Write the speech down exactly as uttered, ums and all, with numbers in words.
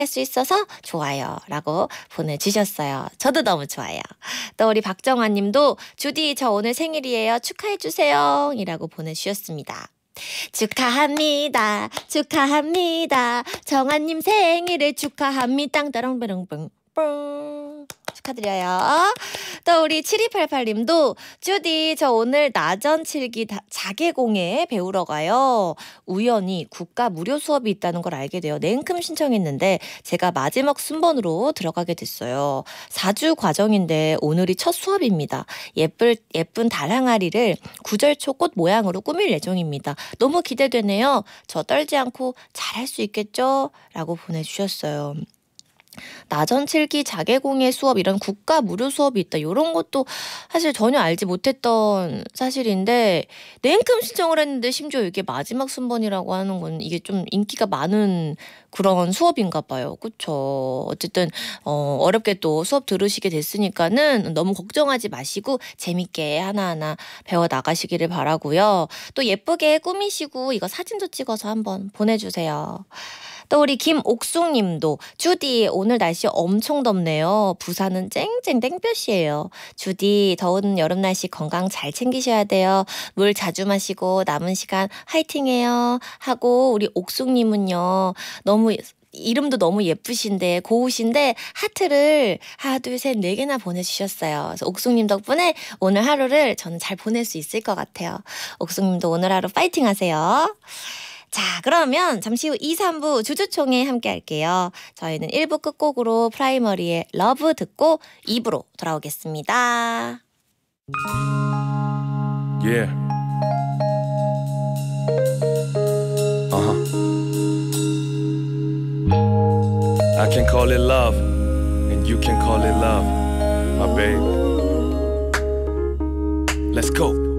할 수 있어서 좋아요 라고 보내주셨어요. 저도 너무 좋아요. 또 우리 박정환 님도 주디 저 오늘 생일이에요. 축하해주세요 이라고 보내주셨습니다. 축하합니다. 축하합니다. 정한님 생일을 축하합니다. 따랑따랑빵 뽕 축하드려요. 또 우리 칠이팔팔 님도 주디 저 오늘 나전 칠기 자개공예 배우러 가요. 우연히 국가 무료 수업이 있다는 걸 알게 되어 냉큼 신청했는데 제가 마지막 순번으로 들어가게 됐어요. 사 주 과정인데 오늘이 첫 수업입니다. 예쁠, 예쁜 달항아리를 구절초 꽃 모양으로 꾸밀 예정입니다. 너무 기대되네요. 저 떨지 않고 잘할 수 있겠죠? 라고 보내주셨어요. 나전 칠기 자개공예 수업 이런 국가 무료 수업이 있다 이런 것도 사실 전혀 알지 못했던 사실인데 냉큼 신청을 했는데 심지어 이게 마지막 순번이라고 하는 건 이게 좀 인기가 많은 그런 수업인가 봐요. 그쵸? 어쨌든 어, 어렵게 또 수업 들으시게 됐으니까는 너무 걱정하지 마시고 재밌게 하나하나 배워 나가시기를 바라고요. 또 예쁘게 꾸미시고 이거 사진도 찍어서 한번 보내주세요. 또 우리 김옥숙 님도 주디 오늘 날씨 엄청 덥네요. 부산은 쨍쨍 땡볕이에요. 주디 더운 여름 날씨 건강 잘 챙기셔야 돼요. 물 자주 마시고 남은 시간 화이팅해요 하고 우리 옥숙 님은요. 너무 이름도 너무 예쁘신데 고우신데 하트를 하나 둘 셋 네 개나 보내주셨어요. 그래서 옥숙님 덕분에 오늘 하루를 저는 잘 보낼 수 있을 것 같아요. 옥숙님도 오늘 하루 파이팅 하세요. 자, 그러면 잠시 후 이, 삼 부 주주총회 함께 할게요. 저희는 일 부 끝곡으로 프라이머리의 러브 듣고 이 부로 돌아오겠습니다. Yeah. Uh-huh. I can call it love, and you can call it love, my babe. Let's go.